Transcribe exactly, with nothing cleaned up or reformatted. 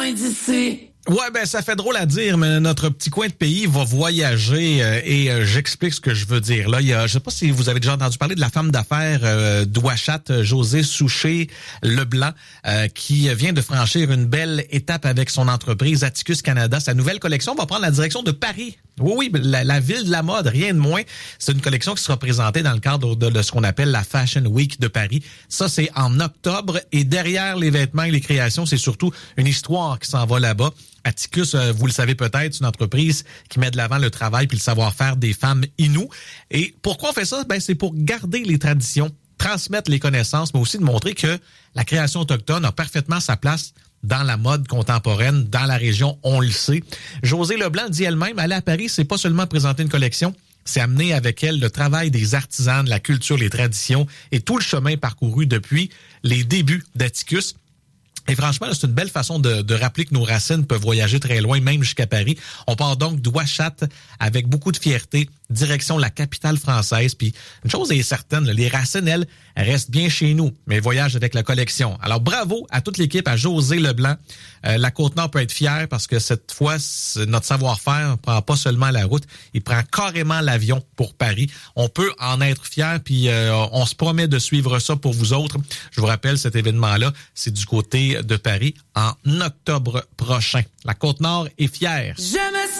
loin d'ici. Ouais, ben ça fait drôle à dire, mais notre petit coin de pays va voyager euh, et euh, j'explique ce que je veux dire. Là, il y a, je sais pas si vous avez déjà entendu parler de la femme d'affaires euh, d'Ouachat, Josée Souchet-Leblanc, euh, qui vient de franchir une belle étape avec son entreprise Atticus Canada. Sa nouvelle collection va prendre la direction de Paris. Oui, oui, la, la ville de la mode, rien de moins. C'est une collection qui sera présentée dans le cadre de, de ce qu'on appelle la Fashion Week de Paris. Ça, c'est en octobre et derrière les vêtements et les créations, c'est surtout une histoire qui s'en va là-bas. Atticus, vous le savez peut-être, c'est une entreprise qui met de l'avant le travail puis le savoir-faire des femmes inoues. Et pourquoi on fait ça? Ben, c'est pour garder les traditions, transmettre les connaissances, mais aussi de montrer que la création autochtone a parfaitement sa place dans la mode contemporaine, dans la région, on le sait. Josée Leblanc dit elle-même, aller à Paris, c'est pas seulement présenter une collection, c'est amener avec elle le travail des artisans, de la culture, les traditions et tout le chemin parcouru depuis les débuts d'Atticus. Et franchement, c'est une belle façon de, de rappeler que nos racines peuvent voyager très loin, même jusqu'à Paris. On part donc d'Ouachat avec beaucoup de fierté, direction la capitale française. Puis une chose est certaine, les racines, elles, restent bien chez nous, mais voyagent avec la collection. Alors bravo à toute l'équipe, à Josée Leblanc. Euh, la Côte-Nord peut être fière parce que cette fois, notre savoir-faire ne prend pas seulement la route, il prend carrément l'avion pour Paris. On peut en être fier, puis euh, on se promet de suivre ça pour vous autres. Je vous rappelle, cet événement-là, c'est du côté de Paris en octobre prochain. La Côte-Nord est fière. Je me